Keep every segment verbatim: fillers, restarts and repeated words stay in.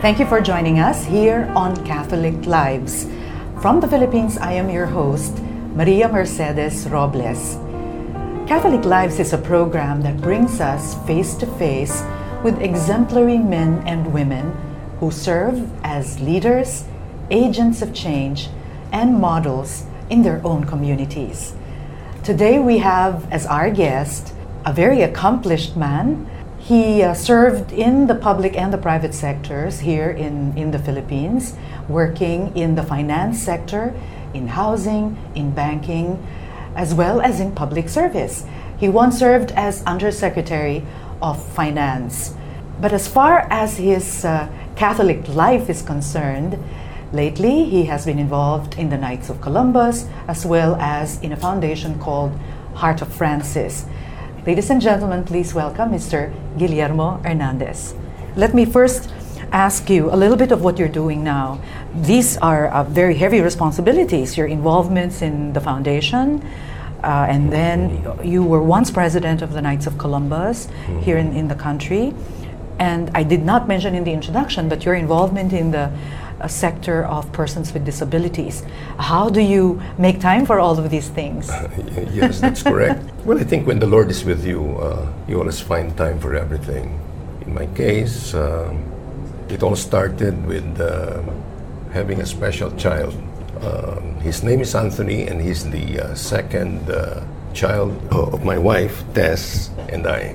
Thank you for joining us here on Catholic Lives. From the Philippines, I am your host, Maria Mercedes Robles. Catholic Lives is a program that brings us face to face with exemplary men and women who serve as leaders, agents of change, and models in their own communities. Today we have as our guest a very accomplished man. He uh, served in the public and the private sectors here in, in the Philippines, working in the finance sector, in housing, in banking, as well as in public service. He once served as Undersecretary of Finance. But as far as his uh, Catholic life is concerned, lately he has been involved in the Knights of Columbus, as well as in a foundation called Heart of Francis. Ladies and gentlemen, please welcome Mister Guillermo Hernandez. Let me first ask you a little bit of what you're doing now. These are uh, very heavy responsibilities, your involvements in the foundation, uh, and then you were once president of the Knights of Columbus here in, in the country. And I did not mention in the introduction, but your involvement in the uh, sector of persons with disabilities. How do you make time for all of these things? Uh, yes, that's correct. Well, I think when the Lord is with you, uh, you always find time for everything. In my case, um, it all started with uh, having a special child. Um, his name is Anthony, and he's the uh, second uh, child of my wife, Tess, and I.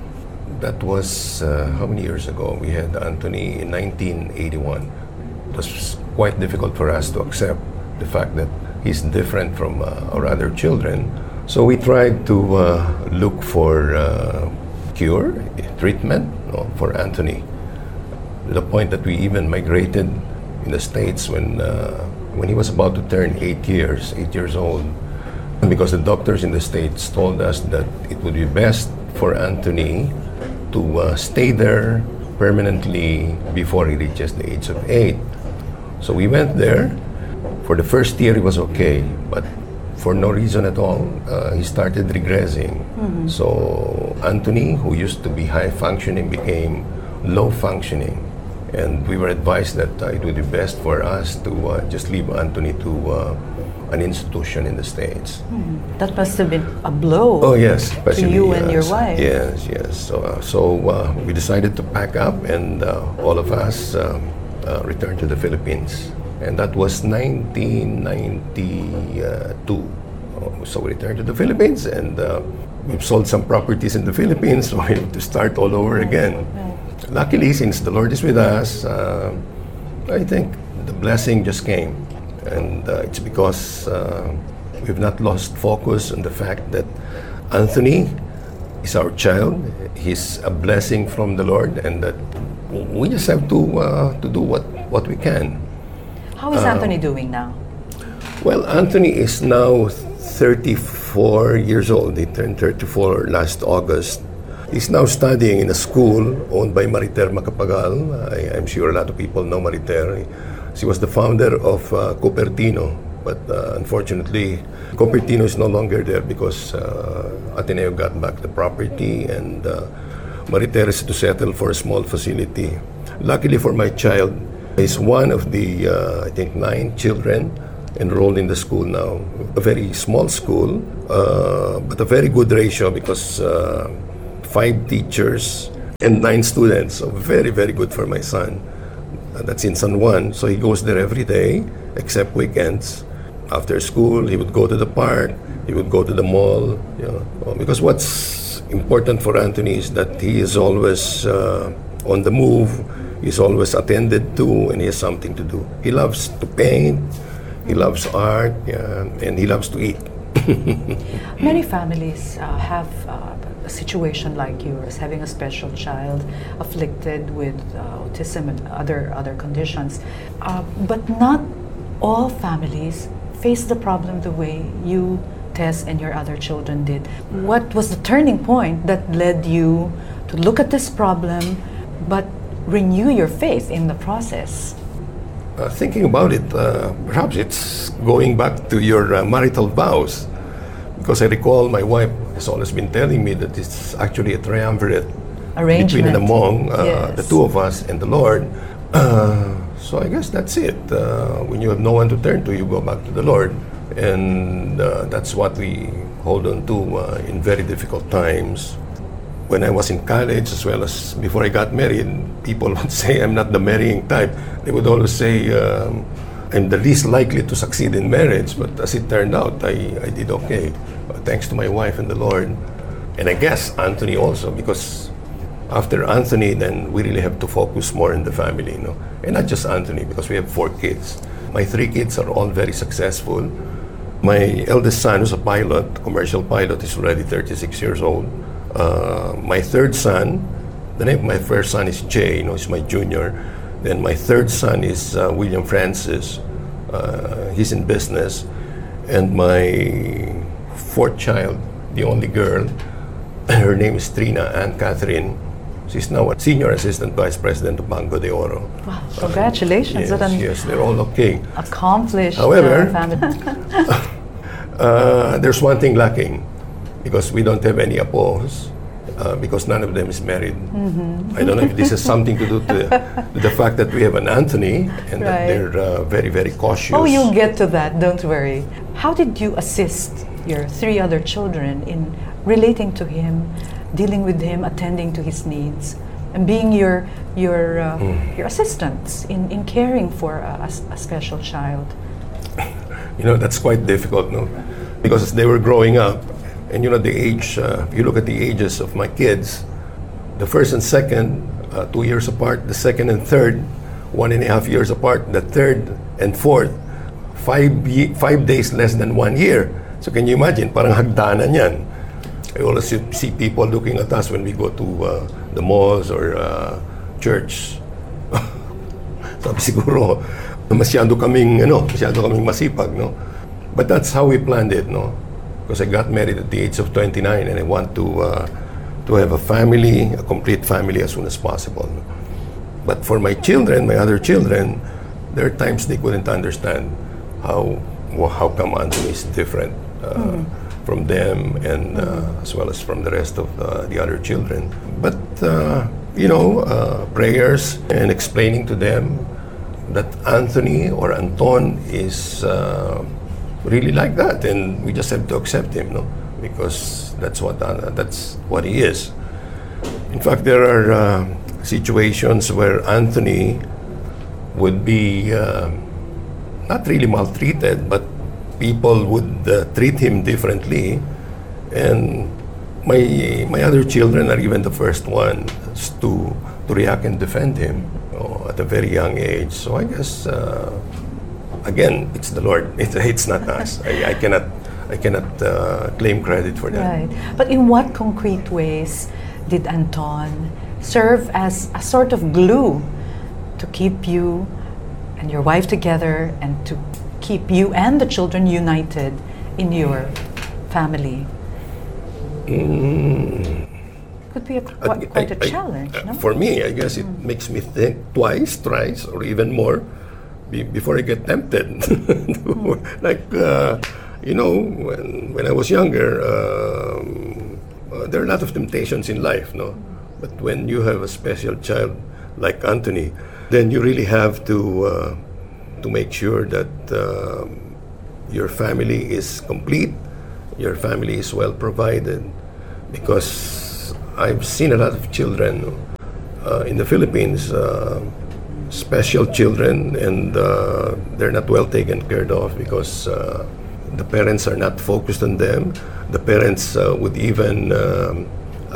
That was, uh, how many years ago? We had Anthony in nineteen eighty-one. It was quite difficult for us to accept the fact that he's different from uh, our other children. So we tried to uh, look for uh, cure, treatment no, for Anthony. To the point that we even migrated in the States when, uh, when he was about to turn eight years, eight years old. Because the doctors in the States told us that it would be best for Anthony to uh, stay there permanently before he reaches the age of eight. So we went there. For the first year, he was okay, but for no reason at all, uh, he started regressing. Mm-hmm. So Anthony, who used to be high functioning, became low functioning. And we were advised that uh, it would be best for us to uh, just leave Anthony to uh, an institution in the States. Mm. That must have been a blow. Oh yes, to you and your wife. Yes, yes. So, uh, so uh, we decided to pack up, and uh, all of us um, uh, returned to the Philippines, and that was nineteen ninety-two. So we returned to the Philippines, and uh, we've sold some properties in the Philippines, so we have to start all over again. Right. Luckily, since the Lord is with us, uh, I think the blessing just came. And uh, it's because uh, we've not lost focus on the fact that Anthony is our child. He's a blessing from the Lord, and that we just have to uh, to do what, what we can. How is uh, Anthony doing now? Well, Anthony is now thirty-four years old. He turned thirty-four last August. He's now studying in a school owned by Mariter Macapagal. I, I'm sure a lot of people know Mariter. She was the founder of uh, Cupertino, but uh, unfortunately, Cupertino is no longer there because uh, Ateneo got back the property, and uh, Mariter is to settle for a small facility. Luckily for my child, he's one of the, uh, I think, nine children enrolled in the school now. A very small school, uh, but a very good ratio because uh, five teachers and nine students, so very, very good for my son. Uh, that's in San Juan, so he goes there every day, except weekends. After school, he would go to the park, he would go to the mall, you know, because what's important for Anthony is that he is always uh, on the move, he's always attended to, and he has something to do. He loves to paint, he loves art, yeah, and he loves to eat. Many families uh, have uh, a situation like yours, having a special child afflicted with uh, autism and other other conditions. Uh, but not all families face the problem the way you, Tess, and your other children did. What was the turning point that led you to look at this problem, but renew your faith in the process? Uh, thinking about it, uh, perhaps it's going back to your uh, marital vows. Because I recall my wife has always been telling me that it's actually a triumvirate arrangement between and among uh, yes. the two of us and the Lord. Uh, so I guess that's it. Uh, when you have no one to turn to, you go back to the Lord. And uh, that's what we hold on to uh, in very difficult times. When I was in college, as well as before I got married, people would say I'm not the marrying type. They would always say um, I'm the least likely to succeed in marriage. But as it turned out, I, I did okay, uh, thanks to my wife and the Lord. And I guess Anthony also, because after Anthony, then we really have to focus more in the family, you know. And not just Anthony, because we have four kids. My three kids are all very successful. My eldest son, who's a pilot, commercial pilot, is already thirty-six years old. Uh, my third son, the name of my first son is Jay, you know, he's my junior. Then my third son is uh, William Francis. Uh, he's in business. And my fourth child, the only girl, her name is Trina Ann Catherine. She's now a senior assistant vice president of Banco de Oro. Wow, congratulations. Uh, yes, What an yes, they're all okay. accomplished However, uh, family. uh, there's one thing lacking, because we don't have any apos, uh, because none of them is married. Mm-hmm. I don't know if this has something to do to, to the fact that we have an Anthony and that Right. they're uh, very, very cautious. Oh, you'll get to that, don't worry. How did you assist your three other children in relating to him, dealing with him, attending to his needs, and being your your uh, Mm. your assistants in, in caring for a, a, a special child? You know, that's quite difficult, no? Because as they were growing up, and you know, the age, uh, if you look at the ages of my kids, the first and second, uh, two years apart, the second and third, one and a half years apart, the third and fourth, five, ye- five days less than one year. So can you imagine, parang hagdanan yan. I always see- see people looking at us when we go to uh, the malls or uh, church. Sabi siguro, masyado kaming, ano, masyado kaming masipag, no? But that's how we planned it, no? Because I got married at the age of twenty-nine and I want to uh, to have a family, a complete family as soon as possible. No? But for my children, my other children, there are times they couldn't understand how wh- how come Anthony is different uh, mm. from them and uh, as well as from the rest of uh, the other children. But uh, you know, uh, prayers and explaining to them that Anthony or Anton is uh, really like that, and we just have to accept him, no? Because that's what uh, that's what he is. In fact, there are uh, situations where Anthony would be uh, not really maltreated, but people would uh, treat him differently, and my my other children are even the first ones to to react and defend him, you know, at a very young age. So I guess. Uh, Again, it's the Lord. It's, it's not us. I, I cannot, I cannot uh, claim credit for that. Right. But in what concrete ways did Anton serve as a sort of glue to keep you and your wife together and to keep you and the children united in your family? Mm. Could be a, quite, quite a I- I- challenge, uh, no? For me, I guess it makes me think twice, thrice, or even more be, before I get tempted. Like, uh, you know, when, when I was younger, um, uh, there are a lot of temptations in life, no? But when you have a special child like Anthony, then you really have to uh, to make sure that uh, your family is complete, your family is well provided, because I've seen a lot of children uh, in the Philippines, uh, special children, and uh, they're not well taken care of because uh, the parents are not focused on them. The parents uh, would even um,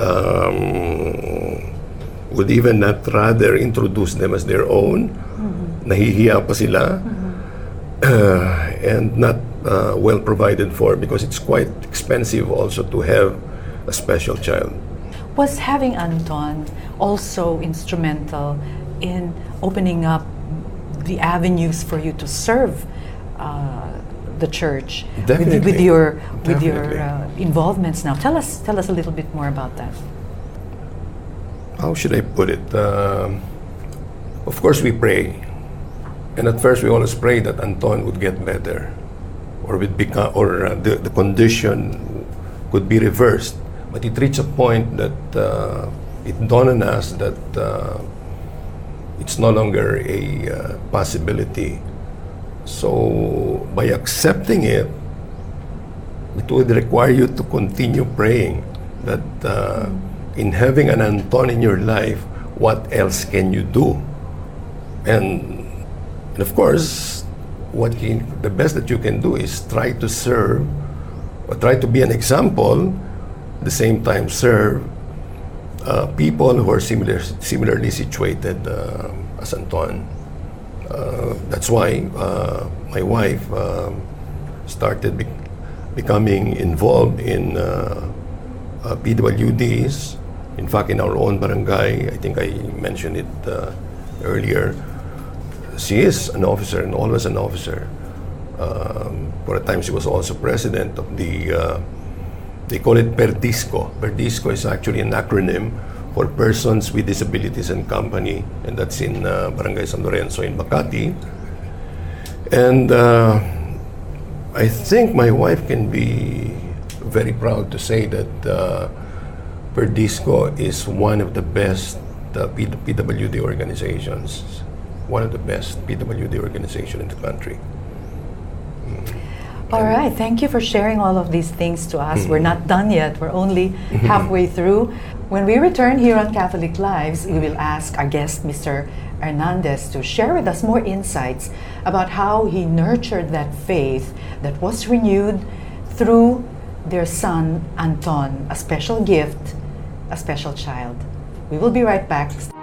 um, would even not rather introduce them as their own. Mm-hmm. Nahihiya pa sila. Mm-hmm. uh, and not uh, well provided for, because it's quite expensive also to have a special child. Was having Anton also instrumental in opening up the avenues for you to serve uh, the church with, Definitely. with your with Definitely. your uh, involvements now? Tell us tell us a little bit more about that. How should I put it? Um, of course, we pray, and at first we always pray that Anton would get better, or would become, or uh, the, the condition could be reversed. But it reached a point that uh, it dawned on us that uh, it's it's no longer a uh, possibility. So by accepting it, it would require you to continue praying that uh, in having an Anton in your life, what else can you do? And, and of course, what can, the best that you can do is try to serve, or try to be an example, at the same time serve uh, people who are similar, similarly situated uh, as Anton. Uh, that's why uh, my wife uh, started be becoming involved in uh, uh, P W Ds. In fact, in our own barangay, I think I mentioned it uh, earlier, she is an officer and always an officer. Um, for a time, she was also president of the, uh, they call it PERDISCO. PERDISCO is actually an acronym for Persons with Disabilities and Company, and that's in uh, Barangay San Lorenzo in Makati. And uh, I think my wife can be very proud to say that uh, PERDISCO is one of the best uh, P W D organizations, one of the best P W D organizations in the country. Mm. All right, thank you for sharing all of these things to us. Mm. We're not done yet, we're only halfway through. When we return here on Catholic Lives, we will ask our guest, Mister Hernandez, to share with us more insights about how he nurtured that faith that was renewed through their son, Anton, a special gift, a special child. We will be right back.